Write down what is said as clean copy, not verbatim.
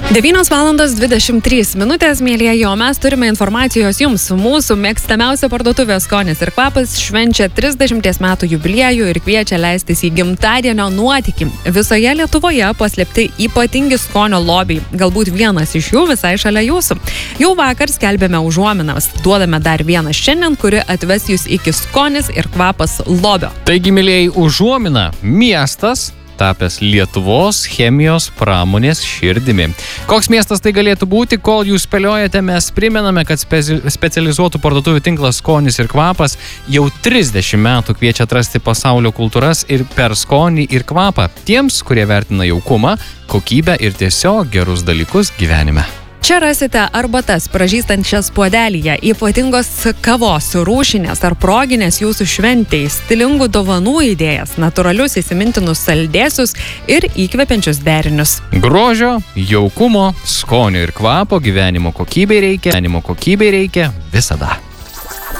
9:23, mėlyjeji, o mes turime informacijos jums. Mūsų mėgstamiausia parduotuvė Skonis ir kvapas švenčia 30 metų jubiliejų ir kviečia leistis į gimtadienio nuotykį. Visoje Lietuvoje paslėpti ypatingi skonio lobiai. Galbūt vienas iš jų visai šalia jūsų. Jau vakar skelbėme užuominas. Duodame dar vieną šiandien, kuri atves jūs iki Skonis ir kvapas lobio. Taigi, mėlyjeji, užuomina miestas tapęs Lietuvos chemijos pramonės širdimi. Koks miestas tai galėtų būti, kol jūs spėliojate, mes primename, kad specializuotų parduotuvių tinklas Skonis ir kvapas jau 30 metų kviečia atrasti pasaulio kultūras ir per skonį ir kvapą tiems, kurie vertina jaukumą, kokybę ir tiesiog gerus dalykus gyvenime. Čia rasite arbatas pražystančias puodelyje, ypatingos kavos, rūšinės ar proginės jūsų šventei, stilingų dovanų idėjas, natūralius įsimintinus saldėsius ir įkvepiančius derinius. Grožio, jaukumo, skonio ir kvapo gyvenimo kokybei reikia visada.